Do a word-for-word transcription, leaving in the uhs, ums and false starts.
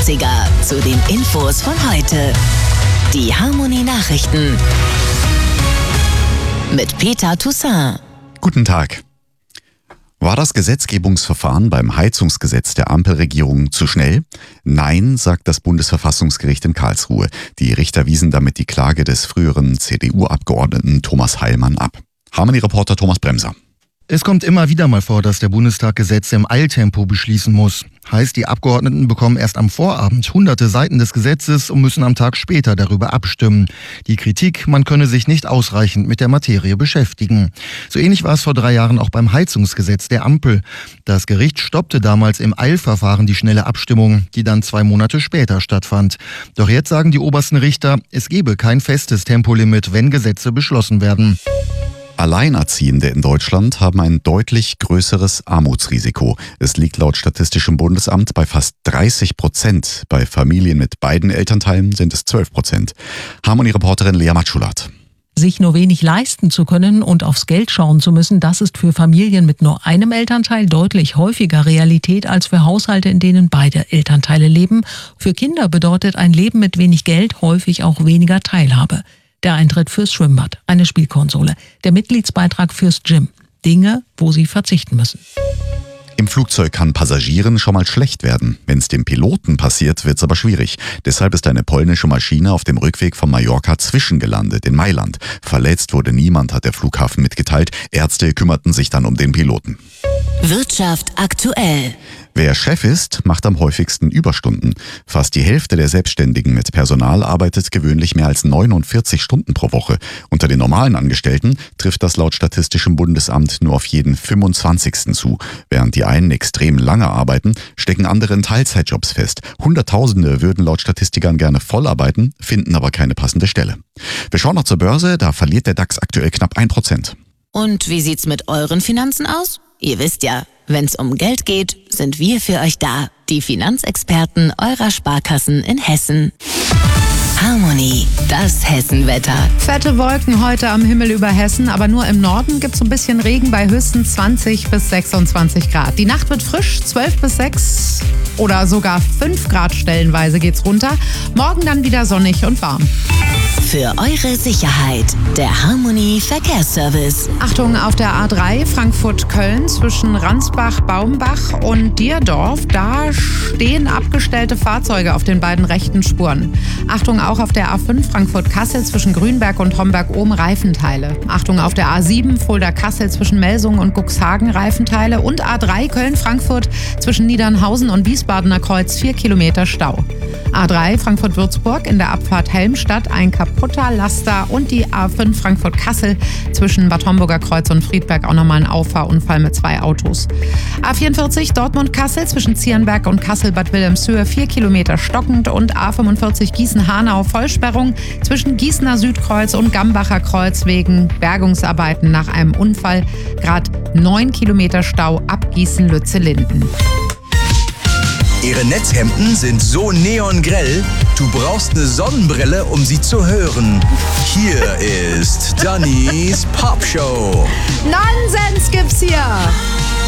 dreißiger zu den Infos von heute. Die Harmony Nachrichten mit Peter Toussaint. Guten Tag. War das Gesetzgebungsverfahren beim Heizungsgesetz der Ampelregierung zu schnell? Nein, sagt das Bundesverfassungsgericht in Karlsruhe. Die Richter wiesen damit die Klage des früheren C D U-Abgeordneten Thomas Heilmann ab. Harmony-Reporter Thomas Bremser. Es kommt immer wieder mal vor, dass der Bundestag Gesetze im Eiltempo beschließen muss. Heißt, die Abgeordneten bekommen erst am Vorabend hunderte Seiten des Gesetzes und müssen am Tag später darüber abstimmen. Die Kritik, man könne sich nicht ausreichend mit der Materie beschäftigen. So ähnlich war es vor drei Jahren auch beim Heizungsgesetz der Ampel. Das Gericht stoppte damals im Eilverfahren die schnelle Abstimmung, die dann zwei Monate später stattfand. Doch jetzt sagen die obersten Richter, es gebe kein festes Tempolimit, wenn Gesetze beschlossen werden. Alleinerziehende in Deutschland haben ein deutlich größeres Armutsrisiko. Es liegt laut Statistischem Bundesamt bei fast dreißig Prozent. Bei Familien mit beiden Elternteilen sind es zwölf Prozent. Harmony-Reporterin Lea Matschulat. Sich nur wenig leisten zu können und aufs Geld schauen zu müssen, das ist für Familien mit nur einem Elternteil deutlich häufiger Realität als für Haushalte, in denen beide Elternteile leben. Für Kinder bedeutet ein Leben mit wenig Geld häufig auch weniger Teilhabe. Der Eintritt fürs Schwimmbad, eine Spielkonsole, der Mitgliedsbeitrag fürs Gym. Dinge, wo sie verzichten müssen. Im Flugzeug kann Passagieren schon mal schlecht werden. Wenn es dem Piloten passiert, wird es aber schwierig. Deshalb ist eine polnische Maschine auf dem Rückweg von Mallorca zwischengelandet in Mailand. Verletzt wurde niemand, hat der Flughafen mitgeteilt. Ärzte kümmerten sich dann um den Piloten. Wirtschaft aktuell. Wer Chef ist, macht am häufigsten Überstunden. Fast die Hälfte der Selbstständigen mit Personal arbeitet gewöhnlich mehr als neunundvierzig Stunden pro Woche. Unter den normalen Angestellten trifft das laut Statistischem Bundesamt nur auf jeden fünfundzwanzigsten zu. Während die einen extrem lange arbeiten, stecken andere in Teilzeitjobs fest. Hunderttausende würden laut Statistikern gerne voll arbeiten, finden aber keine passende Stelle. Wir schauen noch zur Börse, da verliert der DAX aktuell knapp ein Prozent. Und wie sieht's mit euren Finanzen aus? Ihr wisst ja, wenn's um Geld geht, sind wir für euch da. Die Finanzexperten eurer Sparkassen in Hessen. Harmony, das Hessenwetter. Fette Wolken heute am Himmel über Hessen, aber nur im Norden gibt es ein bisschen Regen bei höchstens zwanzig bis sechsundzwanzig Grad. Die Nacht wird frisch, zwölf bis sechs oder sogar fünf Grad stellenweise geht's runter. Morgen dann wieder sonnig und warm. Für eure Sicherheit, der Harmony Verkehrsservice. Achtung auf der A drei Frankfurt-Köln zwischen Ransbach-Baumbach und Dierdorf. Da stehen abgestellte Fahrzeuge auf den beiden rechten Spuren. Achtung auch auf der A fünf Frankfurt-Kassel zwischen Grünberg und Homberg-Ohm Reifenteile. Achtung auf der A sieben Fulda-Kassel zwischen Melsungen und Cuxhagen Reifenteile. Und A drei Köln-Frankfurt zwischen Niedernhausen und Wiesbadener Kreuz vier Kilometer Stau. A drei Frankfurt-Würzburg in der Abfahrt Helmstadt ein kaputter Laster und die A fünf Frankfurt-Kassel zwischen Bad Homburger Kreuz und Friedberg auch nochmal ein Auffahrunfall mit zwei Autos. A vierundvierzig Dortmund-Kassel zwischen Zierenberg und Kassel-Bad Wilhelmshöhe vier Kilometer stockend und A fünfundvierzig Gießen-Hanau Vollsperrung zwischen Gießener Südkreuz und Gambacher Kreuz wegen Bergungsarbeiten nach einem Unfall. Grad neun Kilometer Stau ab Gießen-Lütze-Linden. Ihre Netzhemden sind so neongrell, du brauchst eine Sonnenbrille, um sie zu hören. Hier ist Dannys Popshow. Nonsens gibt's hier!